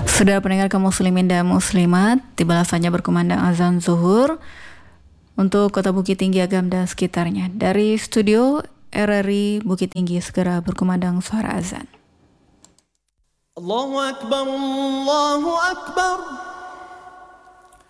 Saudara pendengar kaum muslimin dan muslimat, tibalah saatnya berkumandang azan zuhur untuk Kota Bukit Tinggi, Agam dan sekitarnya. Dari studio RRI Bukit Tinggi segera berkumandang suara azan. Allahu Akbar, Allahu Akbar.